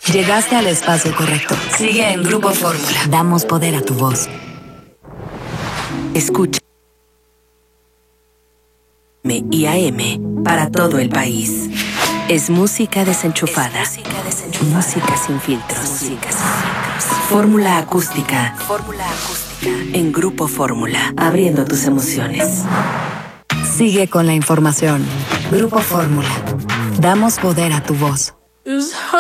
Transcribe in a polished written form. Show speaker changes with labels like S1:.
S1: Llegaste al espacio correcto. Sigue en Grupo Fórmula. Damos poder a tu voz. Escucha. Y AM para todo el país. Es música desenchufada. Música sin filtros. Fórmula acústica. En Grupo Fórmula. Abriendo tus emociones. Sigue con la información. Grupo Fórmula. Damos poder a tu voz.